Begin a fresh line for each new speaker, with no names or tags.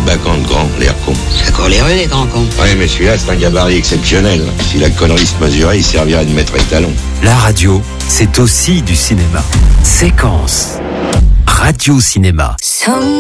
Bacan de grand, l'air con.
Ça court les rues, les grands cons.
Ouais, mais celui-là, c'est un gabarit exceptionnel. Si la connerie se mesurait, il servirait de maître étalon.
La radio, c'est aussi du cinéma. Séquence. Radio Cinéma.